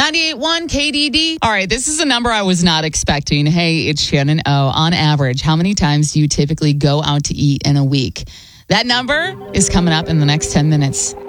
98.1 KDD. All right, this is a number I was not expecting. Hey, it's Shannon O. On average, how many times do you typically go out to eat in a week? That number is coming up in the next 10 minutes.